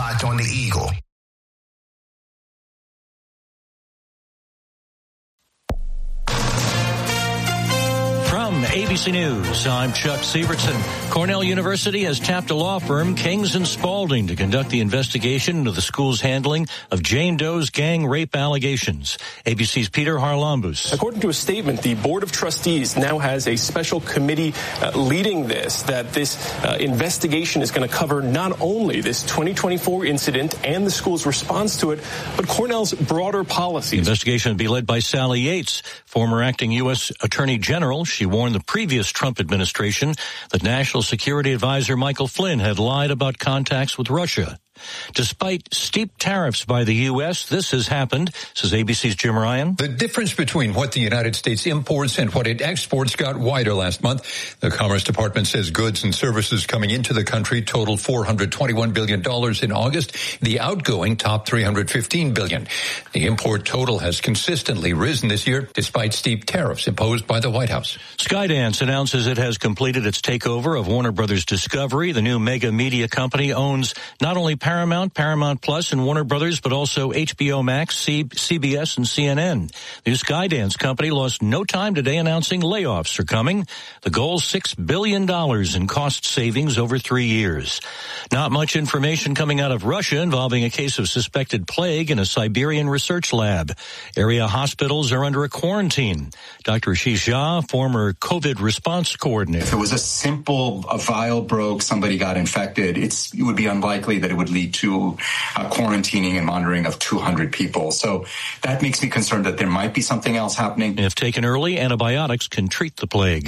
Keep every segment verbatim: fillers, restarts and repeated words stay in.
Locked on the Eagle. From A B C News, I'm Chuck Sievertson. Cornell University has tapped a law firm, Kings and Spalding, to conduct the investigation into the school's handling of Jane Doe's gang rape allegations. A B C's Peter Harlambous. According to a statement, the Board of Trustees now has a special committee uh, leading this, that this uh, investigation is going to cover not only this twenty twenty-four incident and the school's response to it, but Cornell's broader policies. The investigation will be led by Sally Yates, former acting U S Attorney General. She warned the previous Trump administration that National Security Advisor Michael Flynn had lied about contacts with Russia. Despite steep tariffs by the U S, this has happened, says A B C's Jim Ryan. The difference between what the United States imports and what it exports got wider last month. The Commerce Department says goods and services coming into the country totaled four hundred twenty-one billion dollars in August. The outgoing topped three hundred fifteen billion dollars. The import total has consistently risen this year, despite steep tariffs imposed by the White House. Skydance announces it has completed its takeover of Warner Brothers Discovery. The new mega media company owns not only Paramount, Paramount Plus, and Warner Brothers, but also H B O Max, C- CBS, and C N N. The new Skydance company lost no time today announcing layoffs are coming. The goal, six billion dollars in cost savings over three years. Not much information coming out of Russia involving a case of suspected plague in a Siberian research lab. Area hospitals are under a quarantine. Doctor Ashish Jha, former COVID response coordinator. If it was a simple, a vial broke, somebody got infected, it's, it would be unlikely that it would lead to uh, quarantining and monitoring of two hundred people. So that makes me concerned that there might be something else happening. If taken early, antibiotics can treat the plague.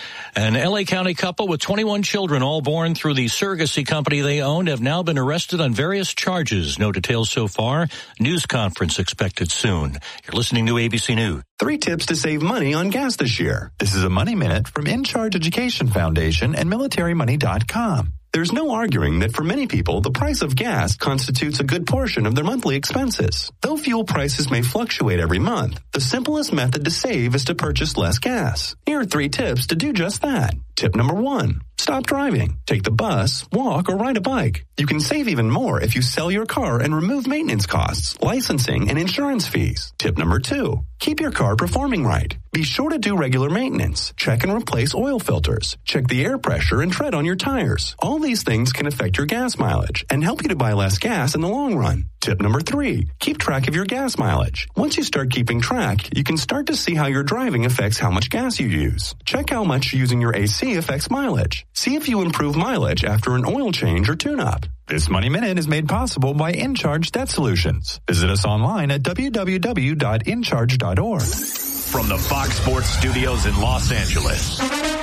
An L A County couple with twenty-one children, all born through the surrogacy company they owned, have now been arrested on various charges. No details so far. News conference expected soon. You're listening to A B C News. Three tips to save money on gas this year. This is a Money Minute from In Charge Education Foundation and military money dot com. There's no arguing that for many people, the price of gas constitutes a good portion of their monthly expenses. Though fuel prices may fluctuate every month, the simplest method to save is to purchase less gas. Here are three tips to do just that. Tip number one, stop driving. Take the bus, walk, or ride a bike. You can save even more if you sell your car and remove maintenance costs, licensing, and insurance fees. Tip number two, keep your car performing right. Be sure to do regular maintenance. Check and replace oil filters. Check the air pressure and tread on your tires. All these things can affect your gas mileage and help you to buy less gas in the long run. Tip number three, keep track of your gas mileage. Once you start keeping track, you can start to see how your driving affects how much gas you use. Check how much using your A C affects mileage. See if you improve mileage after an oil change or tune-up. This Money Minute is made possible by InCharge Debt Solutions. Visit us online at w w w dot in charge dot org. From the Fox Sports Studios in Los Angeles,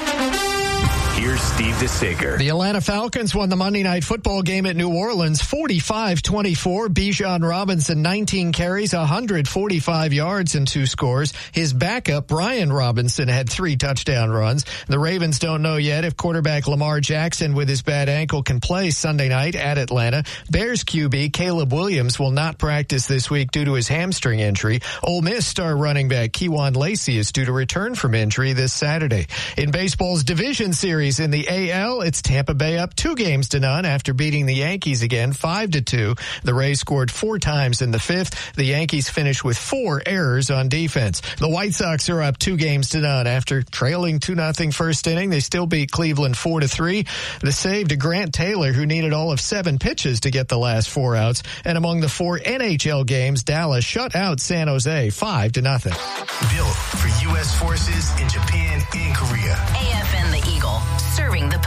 here's Steve DeSager. The Atlanta Falcons won the Monday Night Football game at New Orleans forty-five twenty-four. Bijan Robinson, nineteen carries, one hundred forty-five yards and two scores. His backup, Brian Robinson, had three touchdown runs. The Ravens don't know yet if quarterback Lamar Jackson with his bad ankle can play Sunday night at Atlanta. Bears Q B Caleb Williams will not practice this week due to his hamstring injury. Ole Miss star running back Kejuan Lacey is due to return from injury this Saturday. In baseball's division series in the A L, it's Tampa Bay up two games to none after beating the Yankees again, five to two. The Rays scored four times in the fifth. The Yankees finished with four errors on defense. The White Sox are up two games to none after trailing two nothing first inning. They still beat Cleveland four to three. The save to Grant Taylor, who needed all of seven pitches to get the last four outs. And among the four N H L games, Dallas shut out San Jose five to nothing. Built for U S forces in Japan and Korea. A F N The Eagle, serving the